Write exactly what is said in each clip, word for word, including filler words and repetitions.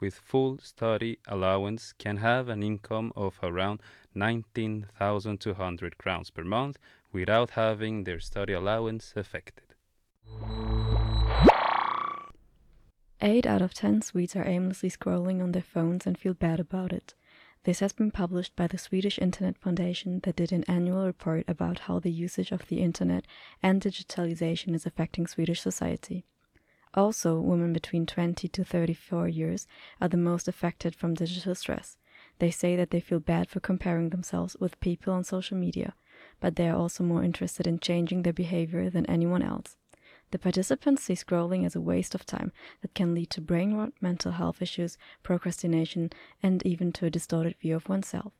with full study allowance can have an income of around nineteen thousand two hundred crowns per month without having their study allowance affected. Eight out of ten Swedes are aimlessly scrolling on their phones and feel bad about it. This has been published by the Swedish Internet Foundation that did an annual report about how the usage of the internet and digitalization is affecting Swedish society. Also, women between twenty to thirty-four years are the most affected from digital stress. They say that they feel bad for comparing themselves with people on social media, but they are also more interested in changing their behavior than anyone else. The participants see scrolling as a waste of time that can lead to brain rot, mental health issues, procrastination, and even to a distorted view of oneself.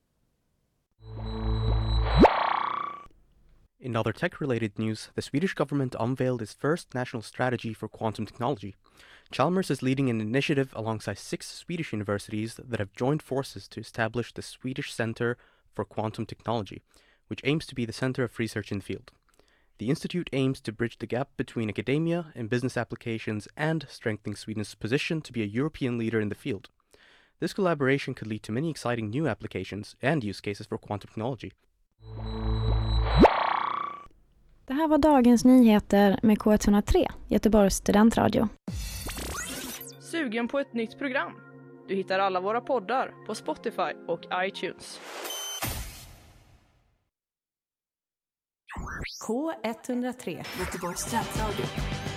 In other tech-related news, the Swedish government unveiled its first national strategy for quantum technology. Chalmers is leading an initiative alongside six Swedish universities that have joined forces to establish the Swedish Center for Quantum Technology, which aims to be the center of research in the field. The institute aims to bridge the gap between academia and business applications and strengthening Sweden's position to be a European leader in the field. This collaboration could lead to many exciting new applications and use cases for quantum technology. Det här var dagens nyheter med K ett noll tre, Göteborgs studentradio. Sugen på ett nytt program? Du hittar alla våra poddar på Spotify och iTunes. K ett noll tre, Göteborgs studentradio.